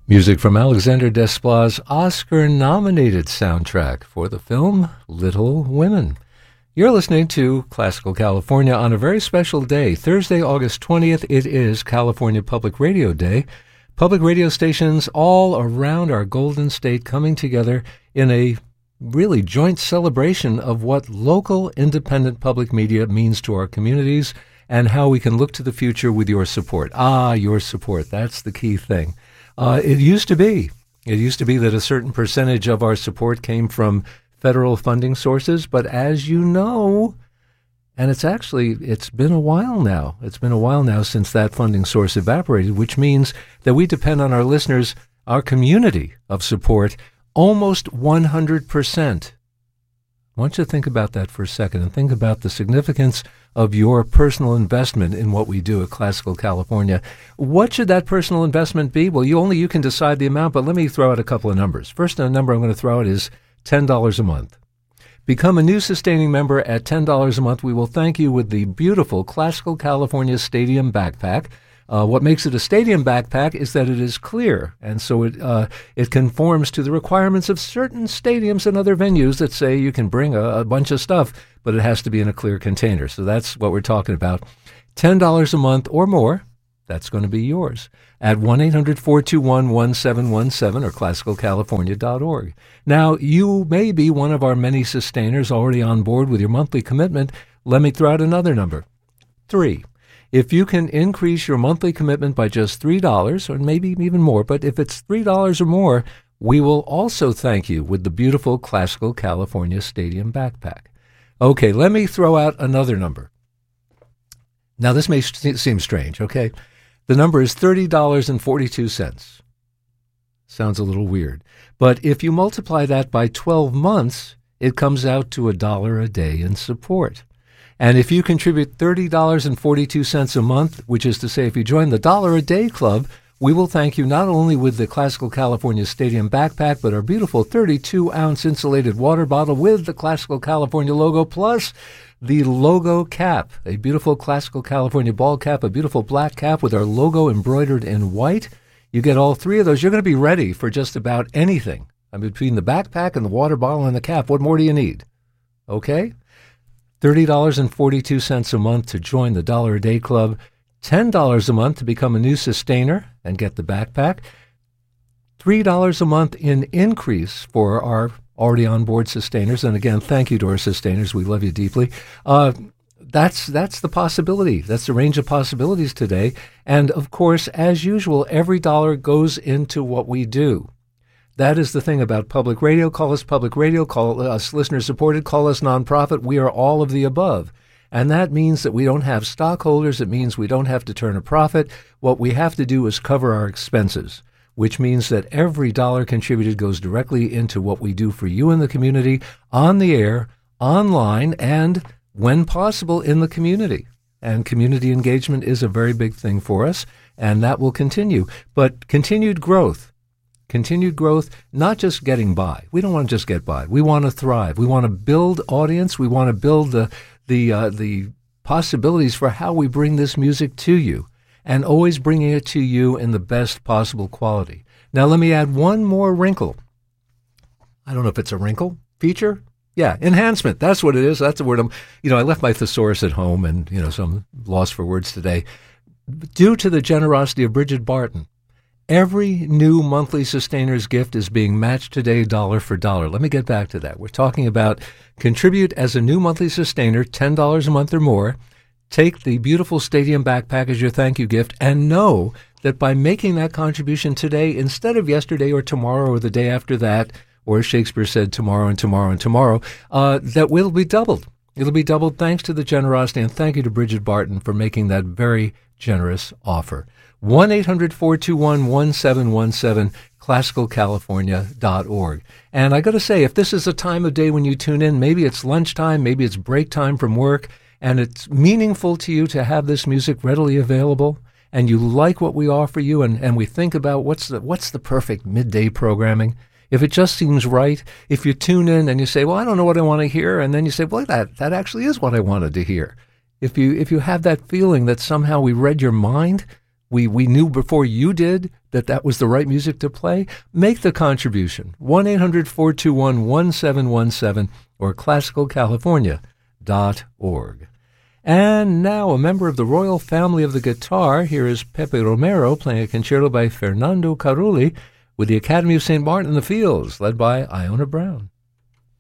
Music from Alexander Desplat's Oscar-nominated soundtrack for the film Little Women. You're listening to Classical California on a very special day, Thursday, August 20th. It is California Public Radio Day. Public radio stations all around our Golden State coming together in a really joint celebration of what local independent public media means to our communities and how we can look to the future with your support. Your support. That's the key thing. It used to be that a certain percentage of our support came from federal funding sources, but as you know, and it's been a while now. It's been a while now since that funding source evaporated, which means that we depend on our listeners, our community of support, almost 100%. I want you to think about that for a second and think about the significance of your personal investment in what we do at Classical California. What should that personal investment be? Well, you can decide the amount, but let me throw out a couple of numbers. First, a number I'm going to throw out is $10 a month. Become a new sustaining member at $10 a month. We will thank you with the beautiful Classical California Stadium Backpack. What makes it a stadium backpack is that it is clear, and so it conforms to the requirements of certain stadiums and other venues that say you can bring a bunch of stuff, but it has to be in a clear container. So that's what we're talking about. $10 a month or more, that's going to be yours at 1-800-421-1717 or classicalcalifornia.org. Now, you may be one of our many sustainers already on board with your monthly commitment. Let me throw out another number, 3. If you can increase your monthly commitment by just $3 or maybe even more, but if it's $3 or more, we will also thank you with the beautiful Classical California Stadium Backpack. Okay, let me throw out another number. Now, this may seem strange, okay? The number is $30.42. Sounds a little weird. But if you multiply that by 12 months, it comes out to $1 a day in support. And if you contribute $30.42 a month, which is to say if you join the $1 a Day Club, we will thank you not only with the Classical California Stadium Backpack, but our beautiful 32-ounce insulated water bottle with the Classical California logo, plus the logo cap, a beautiful Classical California ball cap, a beautiful black cap with our logo embroidered in white. You get all three of those. You're going to be ready for just about anything. Between the backpack and the water bottle and the cap, what more do you need? Okay? $30.42 a month to join the $1 a Day Club, $10 a month to become a new sustainer and get the backpack, $3 a month in increase for our already on board sustainers. And again, thank you to our sustainers. We love you deeply. That's the possibility. That's the range of possibilities today. And of course, as usual, every dollar goes into what we do. That is the thing about public radio. Call us public radio, call us listener-supported, call us nonprofit. We are all of the above. And that means that we don't have stockholders. It means we don't have to turn a profit. What we have to do is cover our expenses, which means that every dollar contributed goes directly into what we do for you in the community, on the air, online, and, when possible, in the community. And community engagement is a very big thing for us, and that will continue. But continued growth, not just getting by. We don't want to just get by. We want to thrive. We want to build audience. We want to build the possibilities for how we bring this music to you, and always bringing it to you in the best possible quality. Now, let me add one more wrinkle. I don't know if it's a wrinkle. Feature? Yeah, enhancement. That's what it is. That's the word. I left my thesaurus at home, and, so I'm lost for words today. Due to the generosity of Bridget Barton, every new monthly sustainer's gift is being matched today dollar for dollar. Let me get back to that. We're talking about contribute as a new monthly sustainer, $10 a month or more. Take the beautiful Stadium Backpack as your thank you gift, and know that by making that contribution today, instead of yesterday or tomorrow or the day after that, or as Shakespeare said, tomorrow and tomorrow and tomorrow, that will be doubled. It'll be doubled thanks to the generosity, and thank you to Bridget Barton for making that very generous offer. 1-800-421-1717, classicalcalifornia.org. And I got to say, if this is a time of day when you tune in, maybe it's lunchtime, maybe it's break time from work, and it's meaningful to you to have this music readily available, and you like what we offer you, and we think about what's the perfect midday programming. If it just seems right, if you tune in and you say, well, I don't know what I want to hear, and then you say, well, that actually is what I wanted to hear. If you have that feeling that somehow we read your mind, we knew before you did that was the right music to play, make the contribution. 1-800-421-1717 or classicalcalifornia.org. And now a member of the royal family of the guitar, here is Pepe Romero playing a concerto by Fernando Carulli with the Academy of St. Martin in the Fields, led by Iona Brown.